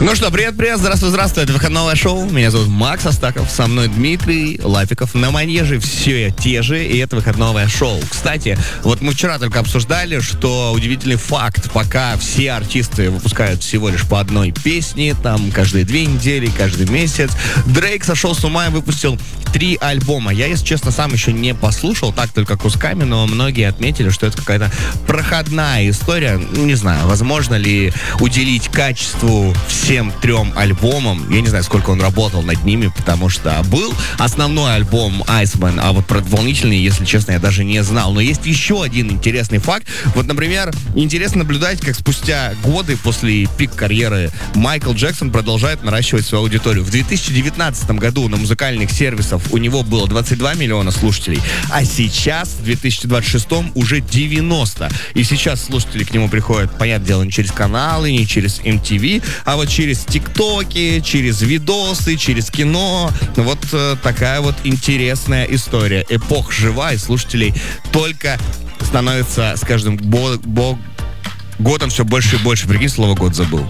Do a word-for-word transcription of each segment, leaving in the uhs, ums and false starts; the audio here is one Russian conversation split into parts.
Ну что, привет-привет, здравствуй-здравствуй, это выходное шоу. Меня зовут Макс Астаков, со мной Дмитрий Лапиков. На манеже все те же, и это выходное шоу. Кстати, вот мы вчера только обсуждали, что удивительный факт, пока все артисты выпускают всего лишь по одной песне, там, каждые две недели, каждый месяц, Дрейк сошел с ума и выпустил три альбома. Я, если честно, сам еще не послушал, так только кусками, но многие отметили, что это какая-то проходная история. Не знаю, возможно ли уделить качеству всем трем альбомам. Я не знаю, сколько он работал над ними, потому что был основной альбом Iceman, а вот про дополнительные, если честно, я даже не знал. Но есть еще один интересный факт. Вот, например, интересно наблюдать, как спустя годы после пик карьеры Майкл Джексон продолжает наращивать свою аудиторию. В две тысячи девятнадцатом году на музыкальных сервисах у него было двадцать два миллиона слушателей, а сейчас, в две тысячи двадцать шестом, уже девяносто. И сейчас слушатели к нему приходят, понятное дело, не через каналы, не через эм ти ви, а вот через тиктоки, через видосы, через кино. Вот э, такая вот интересная история. Эпоха жива, и слушателей только становится с каждым бо- бо- годом все больше и больше. Прикинь, слово «год» забыл.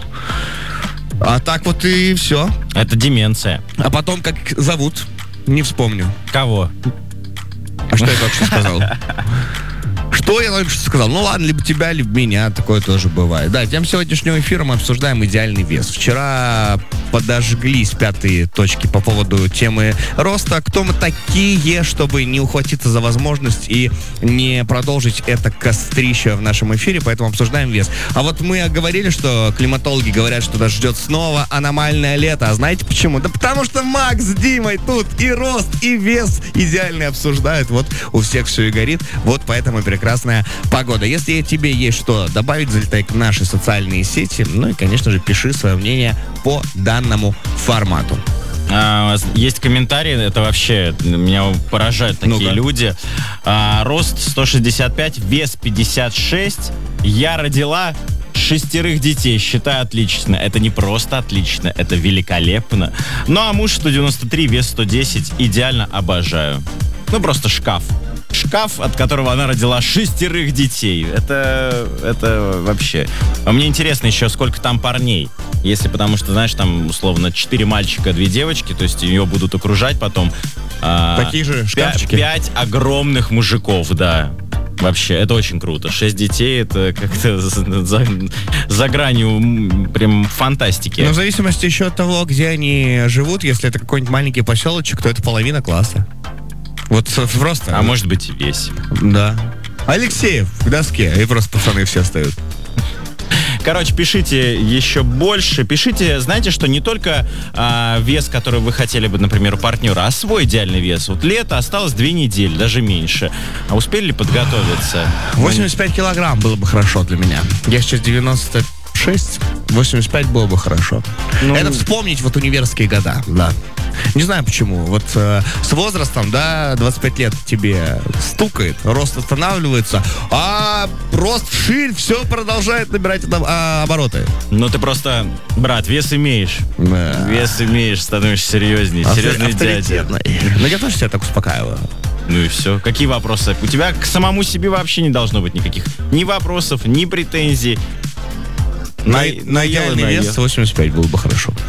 А так вот и все. Это деменция. А потом, как зовут? Не вспомню. Кого? А что я только что сказал? Что я только что сказал? Ну ладно, либо тебя, либо меня, такое тоже бывает. Да, тем сегодняшнего эфира мы обсуждаем идеальный вес. Вчера подожглись пятые точки по поводу темы роста. Кто мы такие, чтобы не ухватиться за возможность и не продолжить это кострище в нашем эфире, поэтому обсуждаем вес. А вот мы говорили, что климатологи говорят, что нас ждет снова аномальное лето. А знаете почему? Да потому что Макс с Димой тут и рост, и вес идеально обсуждают. Вот у всех все и горит. Вот поэтому прекрасная погода. Если тебе есть что добавить, залетай к нашей социальные сети. Ну и, конечно же, пиши свое мнение по данному формату. А, есть комментарии, это вообще меня поражают такие Ну-ка. люди. А, рост сто шестьдесят пять, вес пятьдесят шесть. Я родила шестерых детей, считаю отлично. Это не просто отлично, это великолепно. Ну а муж сто девяносто три, вес сто десять. Идеально, обожаю. Ну просто шкаф. Шкаф, от которого она родила шестерых детей. Это, это вообще... А мне интересно еще, сколько там парней. Если, потому что, знаешь, там, условно, четыре мальчика, две девочки, то есть ее будут окружать потом... А, Такие же шкафчики. Пять огромных мужиков, да. Вообще, это очень круто. Шесть детей, это как-то за, за гранью прям фантастики. Но в зависимости еще от того, где они живут, если это какой-нибудь маленький поселочек, то это половина класса. Вот просто. А может быть и весь. Да. Алексеев к доске, и просто пацаны все встают. Короче, пишите еще больше. Пишите, знаете, что не только а, вес, который вы хотели бы, например, у партнера, а свой идеальный вес. Вот лето, осталось две недели, даже меньше. А успели ли подготовиться? восемьдесят пять килограмм было бы хорошо для меня. Я сейчас девяносто шесть, восемьдесят пять было бы хорошо. Ну... Это вспомнить вот универские года, да. Не знаю почему. Вот э, с возрастом, да, двадцать пять лет тебе стукает, рост останавливается, а рост вширь все продолжает набирать а, обороты. Ну ты просто, брат, вес имеешь. Да. Вес имеешь, становишься серьезнее. Авто- Серьезный дядя. авторитетный. Но я тоже себя так успокаиваю. Ну и все. Какие вопросы? У тебя к самому себе вообще не должно быть никаких ни вопросов, ни претензий. На, Наел и на идеальный наел. вес восемьдесят пять было бы хорошо.